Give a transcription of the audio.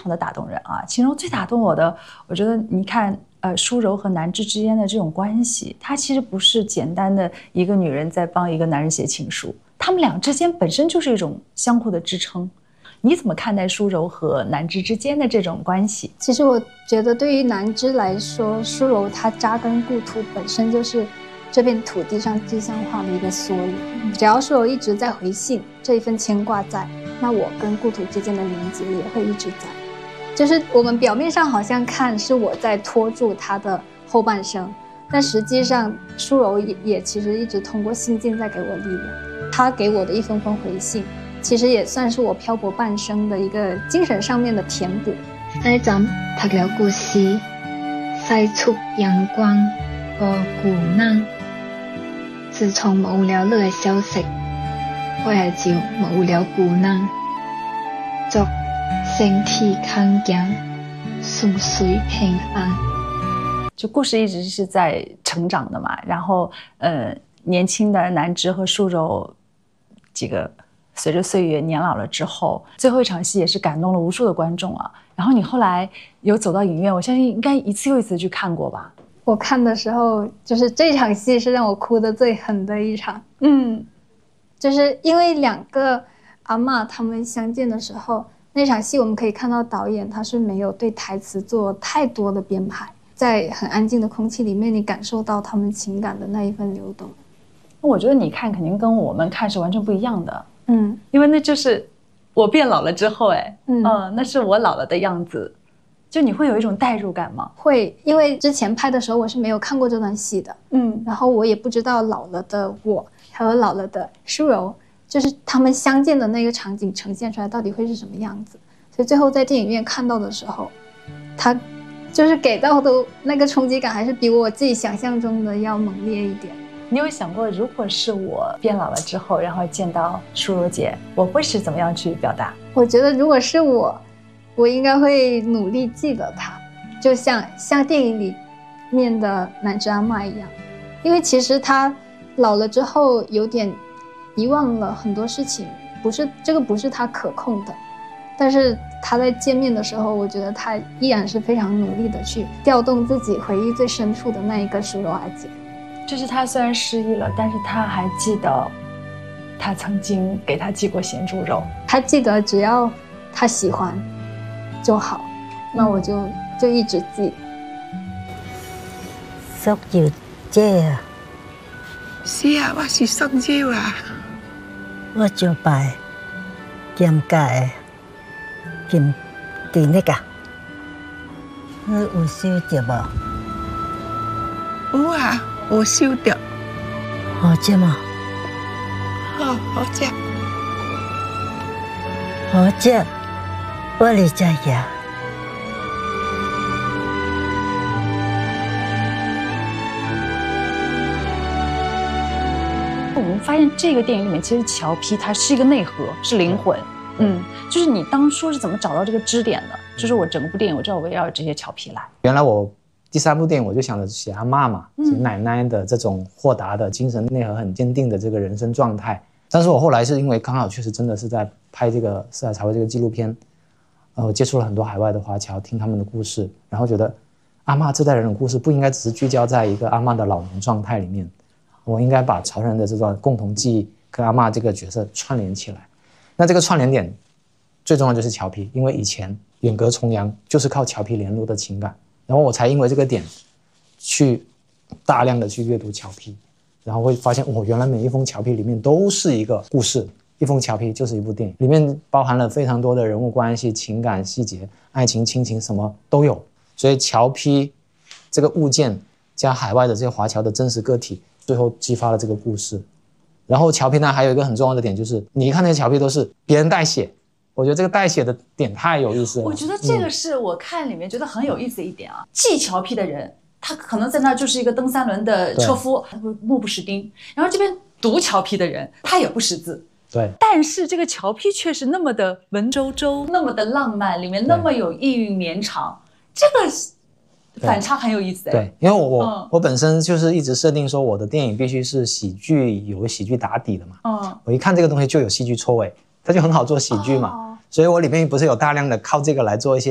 常的打动人啊。其中最打动我的，我觉得你看，舒柔和南枝之间的这种关系，它其实不是简单的一个女人在帮一个男人写情书，他们俩之间本身就是一种相互的支撑。你怎么看待舒柔和南枝之间的这种关系？ 其实我觉得，对于南枝来说，舒柔她扎根故土本身就是这片土地上具象化的一个缩影。只要舒柔一直在回信，这一份牵挂在，那我跟故土之间的连接也会一直在。就是我们表面上好像看是我在拖住他的后半生，但实际上舒柔也其实一直通过信件在给我力量。他给我的一封封回信，其实也算是我漂泊半生的一个精神上面的填补。 呢陣讀了故事，細出陽光和孤冷。自從冇了呢個消息，我也就冇了孤冷。祝身體康健，順遂平安。 就故事一直是在成長的嘛，然後年輕的南枝和舒柔幾個隨着歲月年老了之後，最後一場戲也是感動了無數的觀眾啊。然後你後來有走到影院，我相信應該一次又一次去看過吧？ 我看的時候，就是這場戲是讓我哭得最狠的一場。就是因為兩個阿嬷他們相見的時候，那場戲我們可以看到導演他是沒有對台詞做太多的編排，在很安靜的空氣裡面，你感受到他們情感的那一份流動。 我覺得你看肯定跟我們看是完全不一樣的。因為那就是我變老了之後，那是我老了的樣子。就你會有一種代入感嗎？ 會，因為之前拍的時候我是沒有看過這段戲的。然後我也不知道老了的我還有老了的舒柔，就是他們相見的那個場景呈現出來到底會是什麼樣子。所以最後在電影院看到的時候，他就是給到的那個衝擊感還是比我自己想象中的要猛烈一點。 你有想過，如果是我變老了之後，然後見到舒柔姐，我會是怎麼樣去表達？ 我覺得如果是我應該會努力記得她，就像電影裡面的南枝阿嬷一樣。因為其實她老了之後有點遺忘了很多事情，這個不是她可控的。但是她在見面的時候，我覺得她依然是非常努力的去調動自己回憶最深處的那一個舒柔阿姐。 就是他雖然失憶了，但是他還記得他曾經給他寄過鹹豬肉。 他記得只要他喜歡就好，那我就一直記。 叔要姐啊， 是啊，我是叔要啊。 我就拜兼介兼地那個，你有收着無？ 有啊。我收到， 好食嗎？ 好食， 好食，我嚟食呀。 我们发现这个电影里面，其实乔坯它是一个内核，是灵魂。就是你当初是怎么找到这个支点的？就是我整部电影，我知道我围绕这些乔坯来。 原来我第3部电影我就想着写阿嬷嘛，写奶奶的这种豁达的精神内核很坚定的这个人生状态。但是我后来是因为刚好确实真的是在拍这个四海茶会这个纪录片，我接触了很多海外的华侨，听他们的故事，然后觉得阿嬷这代人的故事不应该只是聚焦在一个阿嬷的老年状态里面，我应该把潮人的这段共同记忆跟阿嬷这个角色串联起来。那这个串联点最重要就是乔坯，因为以前远隔重洋就是靠乔坯联络的情感，然后我才因为这个点去大量的去阅读乔坯，然后会发现原来每一封乔坯里面都是一个故事，一封乔坯就是一部电影，里面包含了非常多的人物关系、情感细节、爱情、亲情，什么都有。所以乔坯这个物件加海外的这些华侨的真实个体，最后激发了这个故事。然后乔坯呢还有一个很重要的点，就是你一看那些乔坯都是别人代写，我觉得这个代写的点太有意思了。 我觉得这个是我看里面觉得很有意思一点啊。记乔坯的人，他可能在那就是一个蹬3轮的车夫，目不识丁。然后这边读乔坯的人，他也不识字。 对， 但是这个乔坯却是那么的文绉绉，那么的浪漫，里面那么有意蕴绵长，这个反差很有意思。 对，因为我本身就是一直设定说我的电影必须是喜剧，有喜剧打底的嘛。我一看这个东西就有戏剧错位，它就很好做喜剧嘛。所以我里面不是有大量的靠这个来做一些